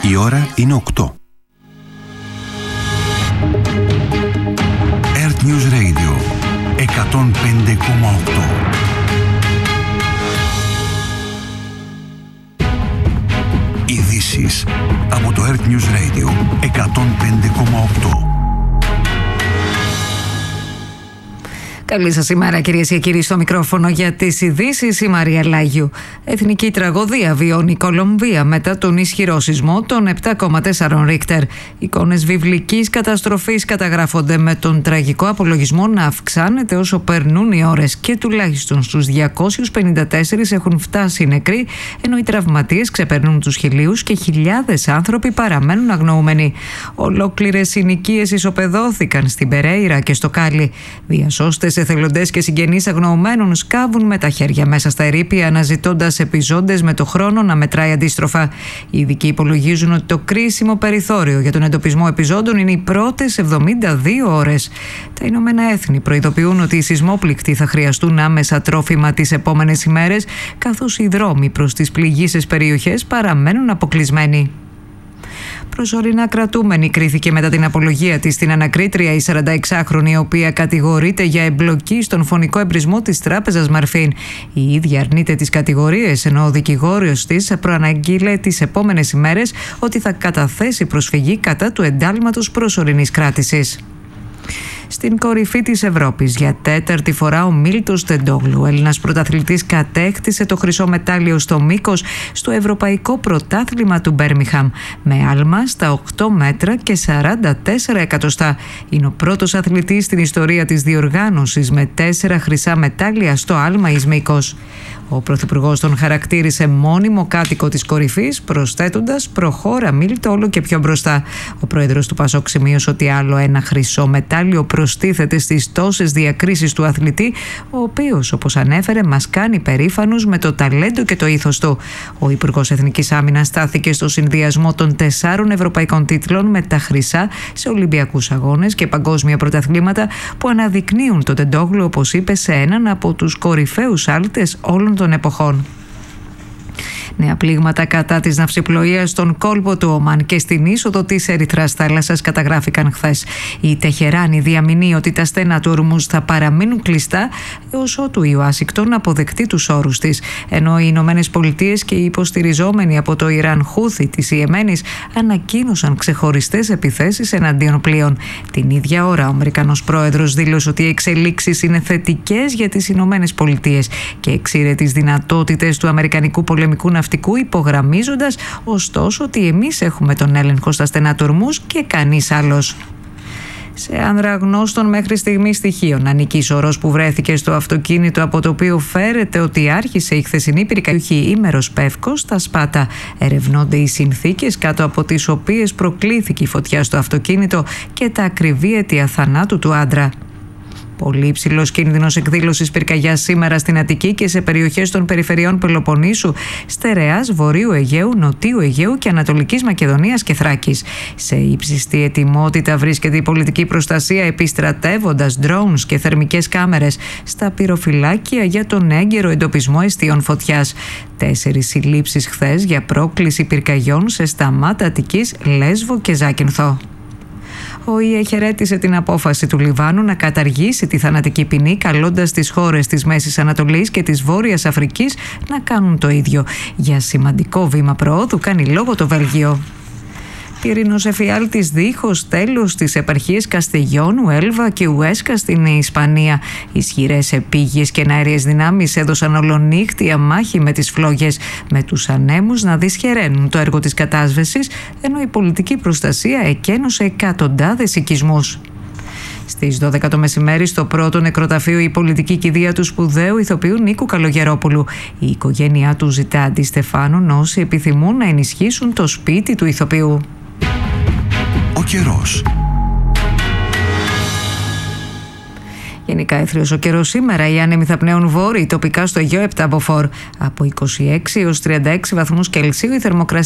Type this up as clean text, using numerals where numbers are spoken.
Η ώρα είναι 8. Earth News Radio 105,8. Ειδήσεις από το Earth News Radio 105,8. Καλή σας ημέρα, κυρίες και κύριοι, στο μικρόφωνο για τις ειδήσεις η Μαρία Λάγιου. Εθνική τραγωδία βιώνει η Κολομβία μετά τον ισχυρό σεισμό των 7,4 Ρίχτερ. Εικόνες βιβλικής καταστροφής καταγράφονται, με τον τραγικό απολογισμό να αυξάνεται όσο περνούν οι ώρες και τουλάχιστον στους 254 έχουν φτάσει νεκροί, ενώ οι τραυματίες ξεπερνούν τους 1.000 και χιλιάδες άνθρωποι παραμένουν αγνοούμενοι. Ολόκληρες συνοικίες ισοπεδώθηκαν στην Περέιρα και στο Κάλι. Διασώστες, εθελοντές και συγγενείς αγνοωμένων σκάβουν με τα χέρια μέσα στα ερείπια, αναζητώντας επιζώντες με το χρόνο να μετράει αντίστροφα. Οι ειδικοί υπολογίζουν ότι το κρίσιμο περιθώριο για τον εντοπισμό επιζώντων είναι οι πρώτες 72 ώρες. Τα Ηνωμένα Έθνη προειδοποιούν ότι οι σεισμόπληκτοι θα χρειαστούν άμεσα τρόφιμα τις επόμενες ημέρες, καθώς οι δρόμοι προς τις πληγείσες περιοχές παραμένουν αποκλεισμένοι. Προσωρινά κρατούμενη κρίθηκε μετά την απολογία της στην ανακρίτρια η 46χρονη, η οποία κατηγορείται για εμπλοκή στον φωνικό εμπρισμό της τράπεζας Μαρφίν. Η ίδια αρνείται τις κατηγορίες, ενώ ο δικηγόρος της προαναγγείλε τις επόμενες ημέρες ότι θα καταθέσει προσφυγή κατά του εντάλματος προσωρινής κράτησης. Στην κορυφή της Ευρώπης για τέταρτη φορά ο Μίλτος Τεντόγλου, Έλληνας πρωταθλητής, κατέκτησε το χρυσό μετάλλιο στο μήκος στο Ευρωπαϊκό Πρωτάθλημα του Μπέρμιχαμ με άλμα στα 8 μέτρα και 44 εκατοστά. Είναι ο πρώτος αθλητής στην ιστορία της διοργάνωσης με 4 χρυσά μετάλλια στο άλμα εις μήκος. Ο Πρωθυπουργός τον χαρακτήρισε μόνιμο κάτοικο της κορυφής, προσθέτοντας «Προχώρα Μίλτο όλο και πιο μπροστά». Ο πρόεδρος του Πασόκ σημείωσε ότι άλλο ένα χρυσό μετάλλιο προστίθεται στις τόσες διακρίσεις του αθλητή, ο οποίος, όπως ανέφερε, μας κάνει περήφανους με το ταλέντο και το ήθος του. Ο Υπουργός Εθνικής Άμυνας στάθηκε στο συνδυασμό των 4 ευρωπαϊκών τίτλων με τα χρυσά σε Ολυμπιακούς αγώνες και παγκόσμια πρωταθλήματα, που αναδεικνύουν τον Τεντόγλου, όπως είπε, σε έναν από τους κορυφαίους άλτες όλων των εποχών. Νέα πλήγματα κατά της ναυσιπλοείας στον κόλπο του Ομάν και στην είσοδο της Ερυθράς θάλασσας καταγράφηκαν χθες. Η Τεχεράνη διαμηνύει ότι τα στενά του Ορμούζ θα παραμείνουν κλειστά έως ότου η Ουάσιγκτον αποδεκτεί τους όρους της, ενώ οι Ηνωμένες Πολιτείες και οι υποστηριζόμενοι από το Ιράν Χούθι της Ιεμένης ανακοίνωσαν ξεχωριστές επιθέσεις εναντίον πλοίων. Την ίδια ώρα ο Αμερικανός πρόεδρος δήλωσε ότι οι εξελίξεις είναι θετικές για τις Ηνωμένες Πολιτείες και εξήρε τις δυνατότητες του αμερικανικού πολεμικού ναυτικού, υπογραμμίζοντας ωστόσο ότι εμείς έχουμε τον έλεγχο στα στενά του Ορμούζ και κανείς άλλος. Σε άνδρα γνώστων μέχρι στιγμή στοιχείων, ανήκει σωρός που βρέθηκε στο αυτοκίνητο από το οποίο φέρεται ότι άρχισε η χθεσινή πυρκαγιούχη Ήμερος Πεύκος στα Σπάτα. Ερευνώνται οι συνθήκες κάτω από τις οποίες προκλήθηκε η φωτιά στο αυτοκίνητο και τα ακριβή αίτια θανάτου του άντρα. Πολύ υψηλός κίνδυνος εκδήλωσης πυρκαγιάς σήμερα στην Αττική και σε περιοχές των περιφερειών Πελοποννήσου, Στερεάς, Βορείου Αιγαίου, Νοτίου Αιγαίου και Ανατολικής Μακεδονίας και Θράκης. Σε ύψιστη ετοιμότητα βρίσκεται η πολιτική προστασία, επιστρατεύοντας drones και θερμικές κάμερες στα πυροφυλάκια για τον έγκαιρο εντοπισμό εστιών φωτιάς. 4 συλλήψεις χθες για πρόκληση πυρκαγιών σε Σταμάτα Αττικής, Λέσβο και Ζάκυνθο. Ο ΙΕ χαιρέτησε την απόφαση του Λιβάνου να καταργήσει τη θανατική ποινή, καλώντας τις χώρες της Μέσης Ανατολής και της Βόρειας Αφρικής να κάνουν το ίδιο. Για σημαντικό βήμα προόδου κάνει λόγο το Βέλγιο. Πυρηνός εφιάλτης δίχως τέλος στις επαρχίες Καστεγιών, Ουέλβα και Ουέσκα στην Ισπανία. Ισχυρές επίγειες και αέριες δυνάμεις έδωσαν ολονύχτια μάχη με τις φλόγες, με τους ανέμους να δυσχεραίνουν το έργο της κατάσβεσης, ενώ η πολιτική προστασία εκένωσε εκατοντάδες οικισμούς. Στις 12 το μεσημέρι, στο πρώτο νεκροταφείο, η πολιτική κηδεία του σπουδαίου ηθοποιού Νίκου Καλογερόπουλου. Η οικογένειά του ζητά αντιστεφάνων όσοι επιθυμούν να ενισχύσουν το σπίτι του ηθοποιού. Ο καιρός. Γενικά έθριος ο καιρός σήμερα. Οι άνεμοι θα πνέουν βόρειοι, τοπικά στο Αιγαίο 7 μποφόρ. Από 26 έως 36 βαθμούς Κελσίου η θερμοκρασία